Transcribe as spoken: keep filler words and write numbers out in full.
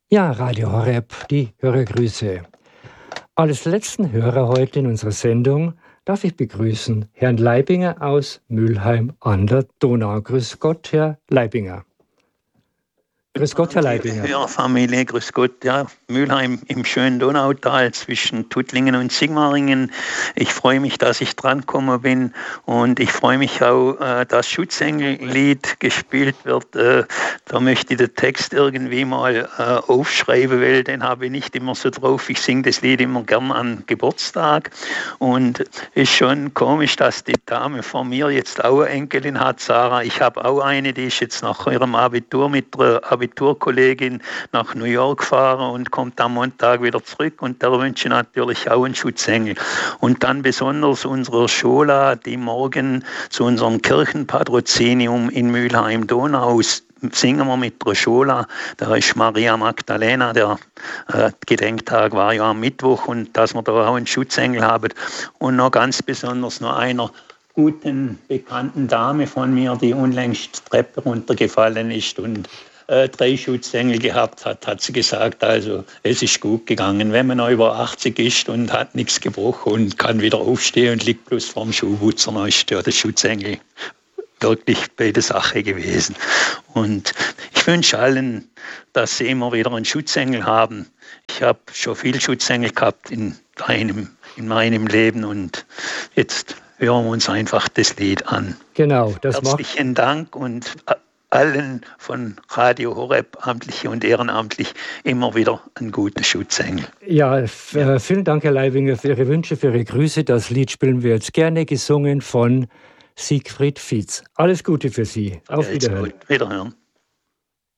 Ja, Radio Horeb, die Hörergrüße. Als letzten Hörer heute in unserer Sendung darf ich begrüßen Herrn Leibinger aus Mülheim an der Donau. Grüß Gott, Herr Leibinger. Grüß Gott, Herr Leibinger. Ja, Familie, grüß Gott. Ja, Mülheim im schönen Donautal zwischen Tuttlingen und Sigmaringen. Ich freue mich, dass ich drangekommen bin und ich freue mich auch, dass Schutzengel-Lied gespielt wird. Da möchte ich den Text irgendwie mal aufschreiben, weil den habe ich nicht immer so drauf. Ich singe das Lied immer gern an Geburtstag und ist schon komisch, dass die Dame von mir jetzt auch eine Enkelin hat, Sarah. Ich habe auch eine, die ist jetzt nach ihrem Abitur mit der Abiturkollegin nach New York gefahren und kommt am Montag wieder zurück und da wünsche ich natürlich auch einen Schutzengel. Und dann besonders unserer Schola, die morgen zu unserem Kirchenpatrozinium in Mülheim-Donau singen wir mit der Schola. Da ist Maria Magdalena, der äh, Gedenktag war ja am Mittwoch und dass wir da auch einen Schutzengel haben. Und noch ganz besonders noch einer guten, bekannten Dame von mir, die unlängst die Treppe runtergefallen ist und äh, drei Schutzengel gehabt hat, hat sie gesagt, also es ist gut gegangen. Wenn man noch über achtzig ist und hat nichts gebrochen und kann wieder aufstehen und liegt bloß vorm Schuhputzer, dann ist ja der Schutzengel wirklich bei der Sache gewesen. Und ich wünsche allen, dass sie immer wieder einen Schutzengel haben. Ich habe schon viel Schutzengel gehabt in meinem, in meinem Leben und jetzt hören wir uns einfach das Lied an. Genau, das Herzlichen Dank und allen von Radio Horeb, amtliche und ehrenamtlich, immer wieder einen guten Schutzengel. Ja, f- ja. Vielen Dank, Herr Leibinger, für Ihre Wünsche, für Ihre Grüße. Das Lied spielen wir jetzt gerne, gesungen von Siegfried Fietz. Alles Gute für Sie. Auf Wiederhören. Wiederhören.